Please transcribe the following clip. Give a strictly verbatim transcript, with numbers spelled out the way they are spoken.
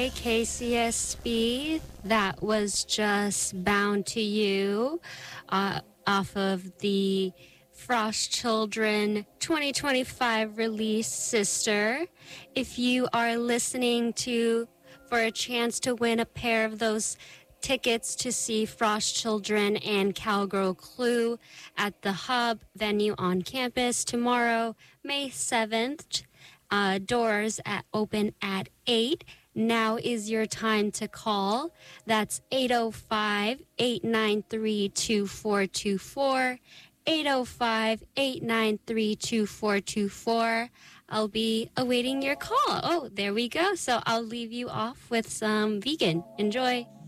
Okay, K C S B, that was just Bound to You uh, off of the Frost Children twenty twenty-five release, Sister. If you are listening to for a chance to win a pair of those tickets to see Frost Children and Cowgirl Clue at the Hub venue on campus tomorrow, May seventh, uh, doors at, open at eight. Now is your time to call. That's eight oh five, eight nine three, two four two four, eight oh five, eight nine three, two four two four. I'll be awaiting your call. Oh, there we go. So I'll leave you off with some vegan. Enjoy.